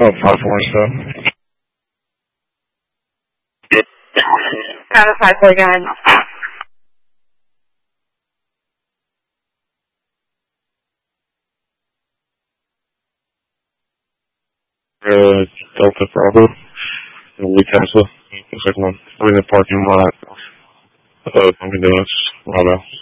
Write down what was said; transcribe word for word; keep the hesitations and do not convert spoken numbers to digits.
Oh, five four stuff. Out of five four, go ahead. Uh, Delta Bravo. Lee Tesla. Looks like one. I'm in the parking lot. Uh, Dunkin' Donuts. Bravo.